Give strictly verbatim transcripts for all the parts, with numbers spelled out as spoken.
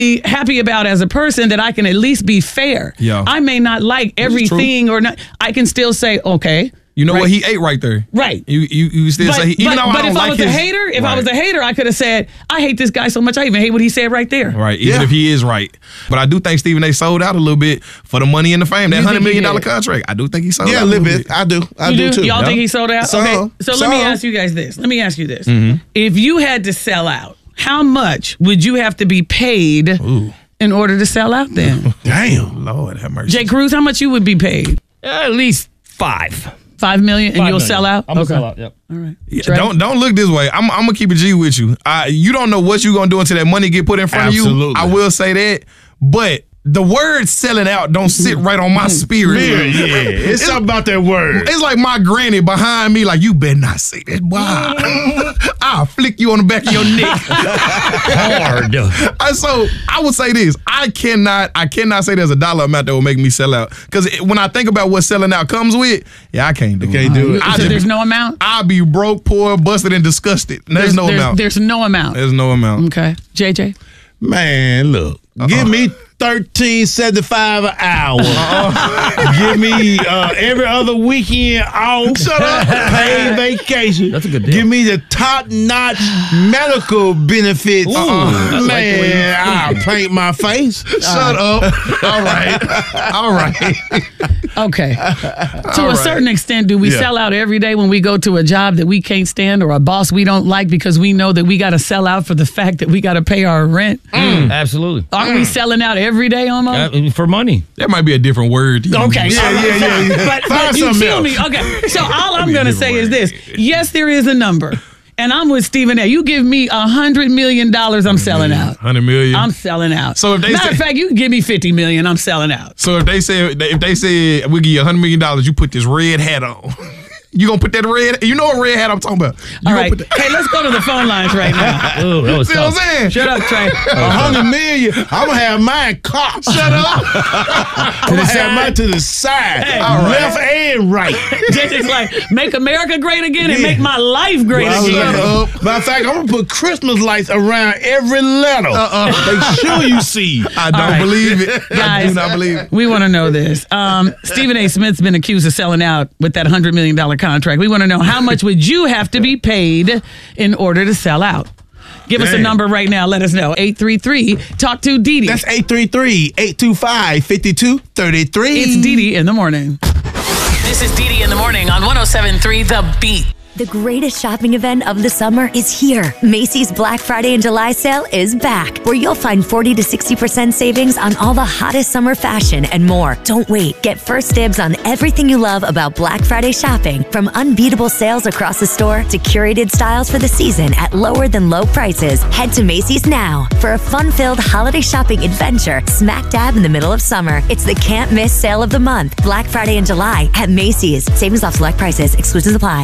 happy about as a person that I can at least be fair. Yeah. I may not like everything or not. I can still say, okay. You know right. what? He ate right there. Right. You you, you still but, say, even but, though I but don't if like I was his, a hater, if right. I was a hater, I could have said, I hate this guy so much, I even hate what he said right there. Right, even Yeah. if he is right. But I do think Stephen A. sold out a little bit for the money and the fame. That You one hundred think he million dollars did? contract. I do think he sold Yeah, out a little bit. I do. I You do, too. Y'all Yeah. think he sold out? Some, okay. So let me some. ask you guys this. Let me ask you this. Mm-hmm. If you had to sell out, how much would you have to be paid Ooh. in order to sell out then? Damn. Lord have mercy. Jay Cruz, how much you would be paid? At least five. Five million and Five you'll million. sell out? I'm gonna sell out. Yep. All right. Yeah, Trey? don't don't look this way. I'm I'm gonna keep a G with you. Uh, you don't know what you're gonna do until that money get put in front of you. Absolutely. I will say that, but the word selling out don't sit right on my spirit. Yeah, yeah. It's something about that word. It's like my granny behind me, like, you better not say that. Wow. I'll flick you on the back of your neck. Hard. Uh, so I would say this: I cannot, I cannot say there's a dollar amount that will make me sell out. Because when I think about what selling out comes with, yeah, I can't do it. Can't do it. I So just- there's no amount? I'll be broke, poor, busted, and disgusted. There's, no there's, amount. There's no amount. There's no amount. Okay. J J? Man, look. Uh-uh. Give me thirteen seventy-five an hour. Uh-uh. Give me uh, every other weekend off. Shut up. Paid vacation. That's a good deal. Give me the top-notch medical benefits. Ooh, I like the way you- Man, I'll paint my face. Shut up. All right. All right. Okay. To a right. certain extent, do we Yeah. sell out every day when we go to a job that we can't stand or a boss we don't like because we know that we got to sell out for the fact that we got to pay our rent? Absolutely. Aren't we selling out every day almost? Uh, for money. That might be a different word. Okay. Yeah, all right, yeah, yeah, yeah. But, Find but you something feel else. me? Okay. So all I'm be a going to different say is word. this. Yes, there is a number. And I'm with Stephen A. You give me a hundred million dollars, I'm selling out. Hundred million. I'm selling out. So if they Matter say- of fact, you can give me fifty million, I'm selling out. so if they say if they say we'll give you a hundred million dollars, you put this red hat on. You gonna put that red? You know what red hat I'm talking about. You All gonna right. put that- Hey, let's go to the phone lines right now. Ooh, that was See what tough. I'm saying? Shut up, Trey. A hundred million. I'm gonna have mine cocked. Shut up. I'm gonna have mine to the side, All right. left and right. Just like make America great again and Yeah. make my life great Well, again. shut up. Matter of fact, I'm gonna put Christmas lights around every letter. Uh-uh. Make sure you see. I don't All right. believe it. I Guys, do not believe it. we want to know this. Um, Stephen A. Smith's been accused of selling out with that one hundred million dollars contract. We want to know how much would you have to be paid in order to sell out? Give us a Damn. number right now. Let us know. eight three three talk to Dee Dee. That's eight three three, eight two five, five two three three. It's Dee Dee in the morning. This is Dee Dee in the morning on one oh seven point three The Beat. The greatest shopping event of the summer is here. Macy's Black Friday and July sale is back, where you'll find forty to sixty percent savings on all the hottest summer fashion and more. Don't wait. Get first dibs on everything you love about Black Friday shopping, from unbeatable sales across the store to curated styles for the season at lower than low prices. Head to Macy's now for a fun-filled holiday shopping adventure smack dab in the middle of summer. It's the can't miss sale of the month. Black Friday and July at Macy's. Savings off select prices. Exclusions apply.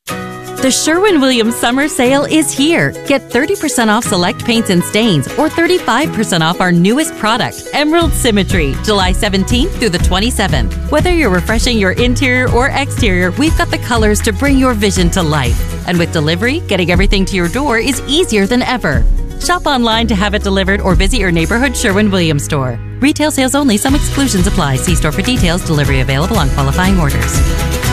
The Sherwin-Williams summer sale is here. Get thirty percent off select paints and stains or thirty-five percent off our newest product, Emerald Symmetry, July seventeenth through the twenty-seventh. Whether you're refreshing your interior or exterior, we've got the colors to bring your vision to life. And with delivery, getting everything to your door is easier than ever. Shop online to have it delivered or visit your neighborhood Sherwin-Williams store. Retail sales only. Some exclusions apply. See store for details. Delivery available on qualifying orders.